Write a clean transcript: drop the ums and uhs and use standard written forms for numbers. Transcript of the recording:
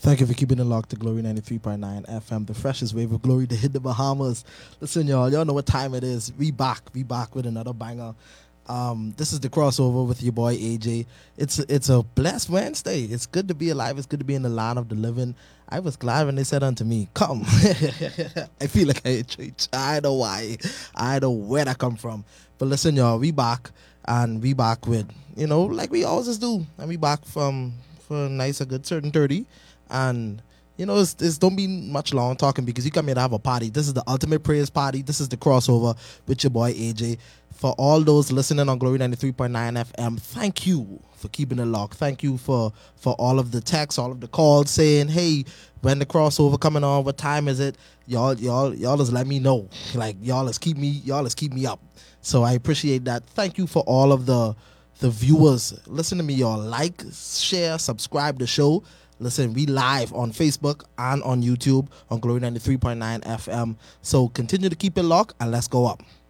Thank you for keeping it locked to Glory 93.9 FM, the freshest wave of glory to hit the Bahamas. Listen, y'all know what time it is. We back with another banger. This is the crossover with your boy AJ. It's a blessed Wednesday. It's good to be alive. It's good to be in the land of the living. I was glad when they said unto me, "Come." I feel like I in church. I know why. I know where that come from. But listen, y'all, we back with like we always do, and we back for a nice, a good certain 30. And it's don't be much long talking because you come here to have a party. This is the ultimate praise party. This is the crossover with your boy AJ. For all those listening on Glory 93.9 FM, thank you for keeping it locked. Thank you for all of the texts, all of the calls saying, hey, when the crossover coming on, what time is it? Y'all just let me know. Like y'all just keep me up. So I appreciate that. Thank you for all of the viewers. Listen to me, y'all. Like, share, subscribe the show. Listen, we live on Facebook and on YouTube on Glory 93.9 FM. So continue to keep it locked and let's go up.